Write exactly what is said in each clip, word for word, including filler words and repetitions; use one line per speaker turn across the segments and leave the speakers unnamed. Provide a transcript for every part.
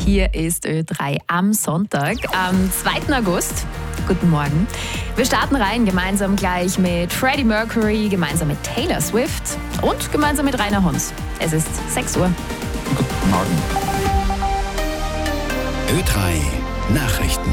Hier ist Ö drei am Sonntag, am zweiten August. Guten Morgen. Wir starten rein gemeinsam gleich mit Freddie Mercury, gemeinsam mit Taylor Swift und gemeinsam mit Rainer Hons. Es ist sechs Uhr.
Guten Morgen.
Ö drei Nachrichten.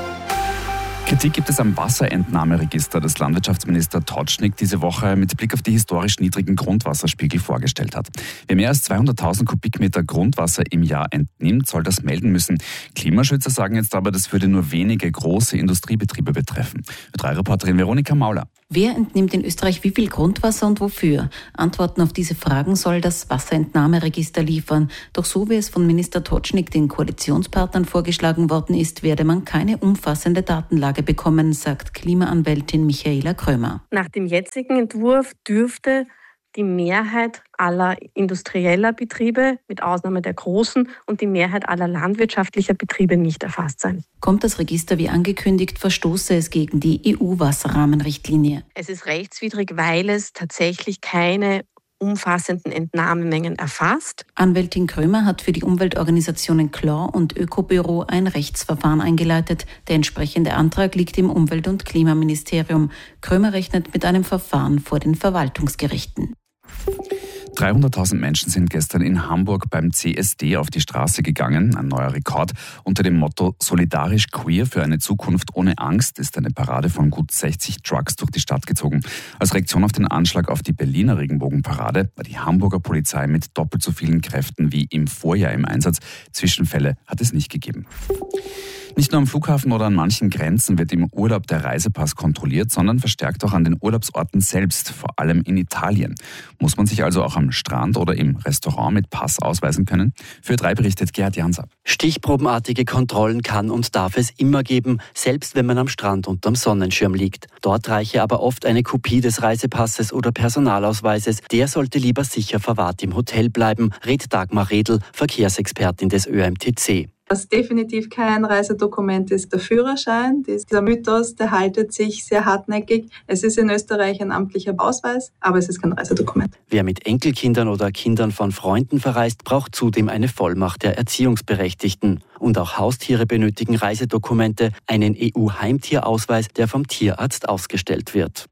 Kritik gibt es am Wasserentnahmeregister, das Landwirtschaftsminister Totschnig diese Woche mit Blick auf die historisch niedrigen Grundwasserspiegel vorgestellt hat. Wer mehr als zweihunderttausend Kubikmeter Grundwasser im Jahr entnimmt, soll das melden müssen. Klimaschützer sagen jetzt aber, das würde nur wenige große Industriebetriebe betreffen. Ö drei Reporterin Veronika Mauler.
Wer entnimmt in Österreich wie viel Grundwasser und wofür? Antworten auf diese Fragen soll das Wasserentnahmeregister liefern. Doch so wie es von Minister Totschnig den Koalitionspartnern vorgeschlagen worden ist, werde man keine umfassende Datenlage bekommen, sagt Klimaanwältin Michaela Krömer.
Nach dem jetzigen Entwurf dürfte die Mehrheit aller industrieller Betriebe, mit Ausnahme der großen, und die Mehrheit aller landwirtschaftlicher Betriebe nicht erfasst sein.
Kommt das Register wie angekündigt, verstoße es gegen die E U-Wasserrahmenrichtlinie.
Es ist rechtswidrig, weil es tatsächlich keine umfassenden Entnahmemengen erfasst.
Anwältin Krömer hat für die Umweltorganisationen Claw und Ökobüro ein Rechtsverfahren eingeleitet. Der entsprechende Antrag liegt im Umwelt- und Klimaministerium. Krömer rechnet mit einem Verfahren vor den Verwaltungsgerichten.
dreihunderttausend Menschen sind gestern in Hamburg beim C S D auf die Straße gegangen. Ein neuer Rekord. Unter dem Motto Solidarisch Queer für eine Zukunft ohne Angst ist eine Parade von gut sechzig Trucks durch die Stadt gezogen. Als Reaktion auf den Anschlag auf die Berliner Regenbogenparade war die Hamburger Polizei mit doppelt so vielen Kräften wie im Vorjahr im Einsatz. Zwischenfälle hat es nicht gegeben. Nicht nur am Flughafen oder an manchen Grenzen wird im Urlaub der Reisepass kontrolliert, sondern verstärkt auch an den Urlaubsorten selbst, vor allem in Italien. Muss man sich also auch am Strand oder im Restaurant mit Pass ausweisen können? Für Ö drei berichtet Gerhard Jansab.
Stichprobenartige Kontrollen kann und darf es immer geben, selbst wenn man am Strand unterm Sonnenschirm liegt. Dort reiche aber oft eine Kopie des Reisepasses oder Personalausweises. Der sollte lieber sicher verwahrt im Hotel bleiben, rät Dagmar Redl, Verkehrsexpertin des Ö M T C.
Was definitiv kein Reisedokument ist, der Führerschein. Dieser Mythos, der haltet sich sehr hartnäckig. Es ist in Österreich ein amtlicher Ausweis, aber es ist kein Reisedokument.
Wer mit Enkelkindern oder Kindern von Freunden verreist, braucht zudem eine Vollmacht der Erziehungsberechtigten. Und auch Haustiere benötigen Reisedokumente, einen E U-Heimtierausweis, der vom Tierarzt ausgestellt wird.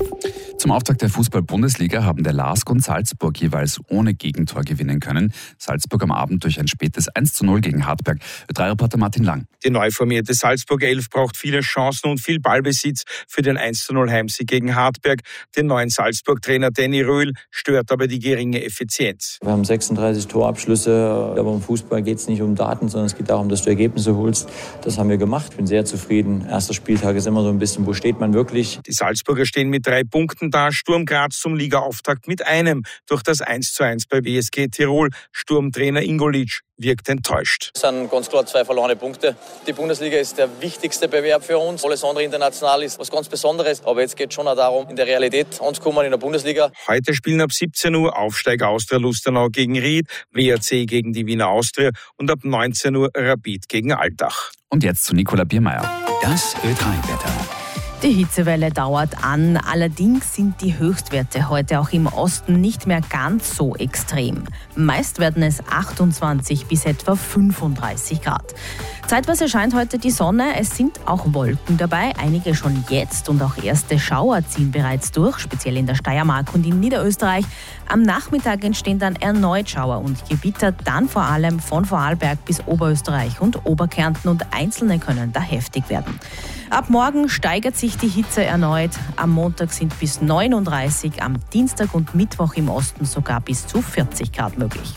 Zum Auftakt der Fußball-Bundesliga haben der LASK und Salzburg jeweils ohne Gegentor gewinnen können. Salzburg am Abend durch ein spätes eins zu null gegen Hartberg. Ö drei Reporter Martin Lang.
Die neu formierte Salzburg elf braucht viele Chancen und viel Ballbesitz für den eins zu null Heimsieg gegen Hartberg. Den neuen Salzburg-Trainer Danny Röhl stört aber die geringe Effizienz.
Wir haben sechsunddreißig Torabschlüsse, aber im Fußball geht es nicht um Daten, sondern es geht darum, dass du Ergebnisse holst. Das haben wir gemacht. Ich bin sehr zufrieden. Erster Spieltag ist immer so ein bisschen, wo steht man wirklich?
Die Salzburger stehen mit drei Punkten da. Sturm Graz zum Ligaauftakt mit einem durch das eins zu eins bei W S G Tirol. Sturmtrainer Ingolic wirkt enttäuscht.
Es sind ganz klar zwei verlorene Punkte. Die Bundesliga ist der wichtigste Bewerb für uns. Alles andere international ist was ganz Besonderes. Aber jetzt geht es schon auch darum, in der Realität anzukommen in der Bundesliga.
Heute spielen ab siebzehn Uhr Aufsteiger Austria Lustenau gegen Ried, W R C gegen die Wiener Austria und ab neunzehn Uhr Rapid gegen Altach.
Und jetzt zu Nicola Biermeier.
Das Ö drei Wetter.
Die Hitzewelle dauert an, allerdings sind die Höchstwerte heute auch im Osten nicht mehr ganz so extrem. Meist werden es achtundzwanzig bis etwa fünfunddreißig Grad. Zeitweise scheint heute die Sonne, es sind auch Wolken dabei, einige schon jetzt und auch erste Schauer ziehen bereits durch, speziell in der Steiermark und in Niederösterreich. Am Nachmittag entstehen dann erneut Schauer und Gewitter, dann vor allem von Vorarlberg bis Oberösterreich und Oberkärnten und einzelne können da heftig werden. Ab morgen steigert sich die Hitze erneut. Am Montag sind bis neununddreißig, am Dienstag und Mittwoch im Osten sogar bis zu vierzig Grad möglich.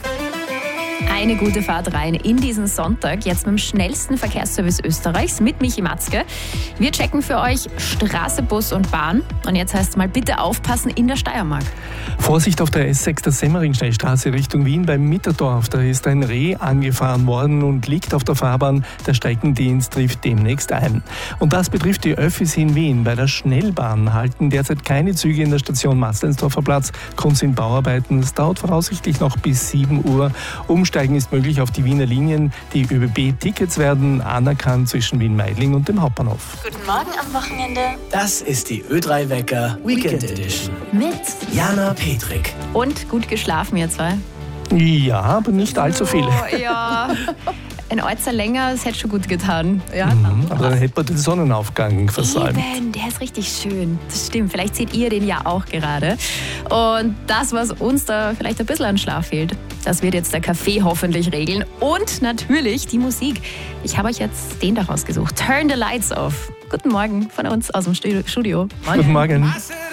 Eine gute Fahrt rein in diesen Sonntag, jetzt mit dem schnellsten Verkehrsservice Österreichs mit Michi Matzke. Wir checken für euch Straße, Bus und Bahn. Und jetzt heißt es mal bitte aufpassen in der Steiermark.
Vorsicht auf der S sechs der Semmering-Schnellstraße Richtung Wien beim Mitterdorf. Da ist ein Reh angefahren worden und liegt auf der Fahrbahn. Der Streckendienst trifft demnächst ein. Und das betrifft die Öffis in Wien. Bei der Schnellbahn halten derzeit keine Züge in der Station Matzleinsdorfer Platz. Grund sind Bauarbeiten. Es dauert voraussichtlich noch bis sieben Uhr. Umsteigen ist möglich auf die Wiener Linien. Die ÖBB-Tickets werden anerkannt zwischen Wien-Meidling und dem Hauptbahnhof.
Guten Morgen am Wochenende.
Das ist die Ö drei Wecker Weekend Edition.
Mit
Jana Petrik.
Und gut geschlafen, ihr zwei?
Ja, aber nicht allzu viel.
Oh, ja.
ein Alter länger, das hätte schon gut getan. Ja,
mhm, aber dann hätte man den Sonnenaufgang versäumt.
Eben, der ist richtig schön. Das stimmt, vielleicht seht ihr den ja auch gerade. Und das, was uns da vielleicht ein bisschen an Schlaf fehlt, das wird jetzt der Kaffee hoffentlich regeln. Und natürlich die Musik. Ich habe euch jetzt den da rausgesucht. Turn the Lights Off. Guten Morgen von uns aus dem Studio.
Morgen. Guten Morgen.